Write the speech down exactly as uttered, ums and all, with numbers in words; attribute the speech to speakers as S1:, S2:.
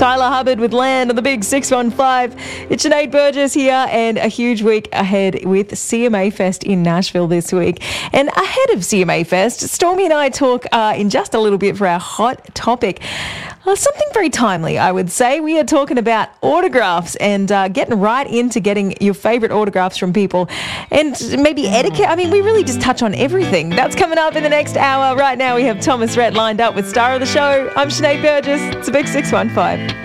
S1: Tyler Hubbard with Land on the Big six one five. It's Sinead Burgess here, and a huge week ahead with C M A Fest in Nashville this week. And ahead of C M A Fest, Stormy and I talk uh, in just a little bit for our hot topic. Uh, something very timely, I would say. We are talking about autographs and uh, getting right into getting your favourite autographs from people, and maybe etiquette. I mean, we really just touch on everything. That's coming up in the next hour. Right now, we have Thomas Rhett lined up with star of the show. I'm Sinead Burgess. It's a Big six one five.